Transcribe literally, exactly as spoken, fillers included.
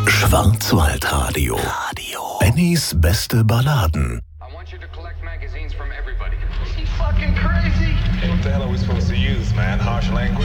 Schwarzwaldradio. Radio. Bennys beste Balladen. I want you to collect magazines from everybody. Is he fucking crazy? What the hell are we supposed to use, man? Harsh language?